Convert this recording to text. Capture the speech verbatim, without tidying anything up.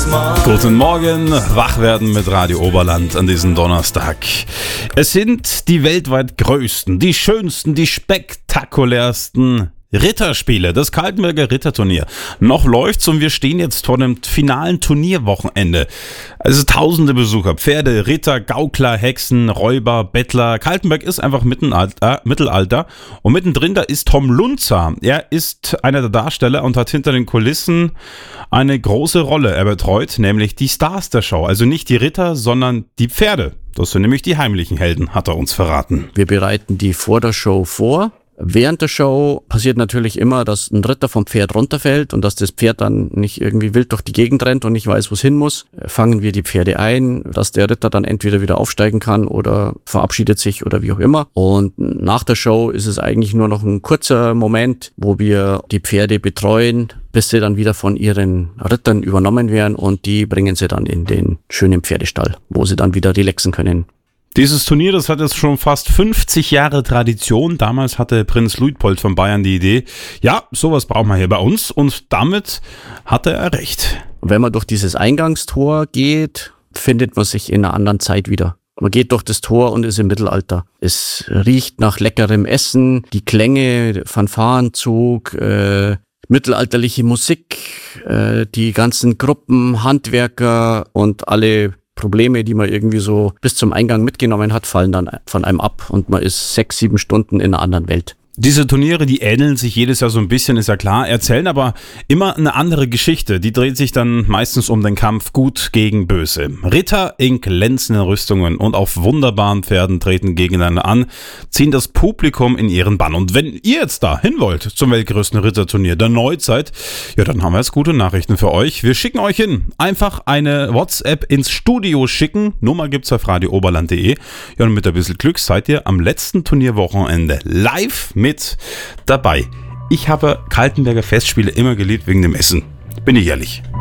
Guten Morgen, wach werden mit Radio Oberland an diesem Donnerstag. Es sind die weltweit größten, die schönsten, die spektakulärsten Ritterspiele, das Kaltenberger Ritterturnier. Noch läuft's und wir stehen jetzt vor dem finalen Turnierwochenende. Also tausende Besucher, Pferde, Ritter, Gaukler, Hexen, Räuber, Bettler. Kaltenberg ist einfach Mittelalter, Mittelalter und mittendrin da ist Tom Lunzer. Er ist einer der Darsteller und hat hinter den Kulissen eine große Rolle. Er betreut nämlich die Stars der Show, also nicht die Ritter, sondern die Pferde. Das sind nämlich die heimlichen Helden, hat er uns verraten. Wir bereiten die vor der Show vor. Während der Show passiert natürlich immer, dass ein Ritter vom Pferd runterfällt und dass das Pferd dann nicht irgendwie wild durch die Gegend rennt und nicht weiß, wo es hin muss. Fangen wir die Pferde ein, dass der Ritter dann entweder wieder aufsteigen kann oder verabschiedet sich oder wie auch immer. Und nach der Show ist es eigentlich nur noch ein kurzer Moment, wo wir die Pferde betreuen, bis sie dann wieder von ihren Rittern übernommen werden und die bringen sie dann in den schönen Pferdestall, wo sie dann wieder relaxen können. Dieses Turnier, das hat jetzt schon fast fünfzig Jahre Tradition. Damals hatte Prinz Luitpold von Bayern die Idee, ja, sowas brauchen wir hier bei uns und damit hatte er recht. Wenn man durch dieses Eingangstor geht, findet man sich in einer anderen Zeit wieder. Man geht durch das Tor und ist im Mittelalter. Es riecht nach leckerem Essen, die Klänge, Fanfarenzug, äh, mittelalterliche Musik, äh, die ganzen Gruppen, Handwerker und alle Probleme, die man irgendwie so bis zum Eingang mitgenommen hat, fallen dann von einem ab und man ist sechs, sieben Stunden in einer anderen Welt. Diese Turniere, die ähneln sich jedes Jahr so ein bisschen, ist ja klar, erzählen aber immer eine andere Geschichte. Die dreht sich dann meistens um den Kampf Gut gegen Böse. Ritter in glänzenden Rüstungen und auf wunderbaren Pferden treten gegeneinander an, ziehen das Publikum in ihren Bann. Und wenn ihr jetzt da hin wollt zum weltgrößten Ritterturnier der Neuzeit, ja, dann haben wir jetzt gute Nachrichten für euch. Wir schicken euch hin. Einfach eine WhatsApp ins Studio schicken. Nummer gibt's auf radio oberland punkt de. Ja, und mit ein bisschen Glück seid ihr am letzten Turnierwochenende live mit dabei. Ich habe Kaltenberger Festspiele immer geliebt wegen dem Essen. Bin ich ehrlich.